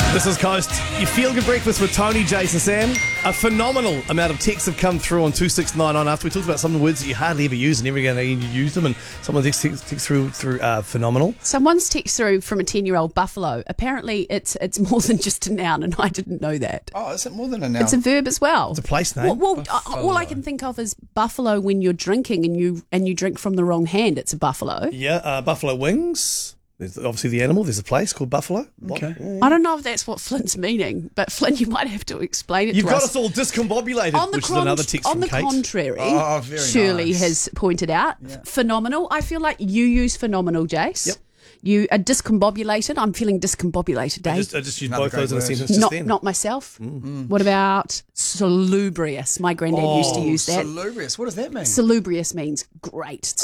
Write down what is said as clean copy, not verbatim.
This is Coast. You feel good breakfast with Tony, Jason, Sam. A phenomenal amount of texts have come through on 2699 after we talked about some of the words that you hardly ever use and never going to use them, and someone text through phenomenal. Someone's text through from a 10-year-old buffalo. Apparently, it's more than just a noun, and I didn't know that. Oh, is it more than a noun? It's a verb as well. It's a place name. Well, all I can think of is buffalo when you're drinking and you drink from the wrong hand. It's a buffalo. Yeah, buffalo wings. There's obviously the animal. There's a place called Buffalo. Okay. I don't know if that's what Flint's meaning, but Flint, you might have to explain it You've to got us. us all discombobulated, which is another text on from the Kate. contrary, very Shirley nice. has pointed out, phenomenal. I feel like you use phenomenal, Jace. Yep. You are discombobulated. I'm feeling discombobulated, I Dave. just used Another both those in a great word. sentence just then. Not myself. What about salubrious? My granddad used to use that. Salubrious. What does that mean? Salubrious means great.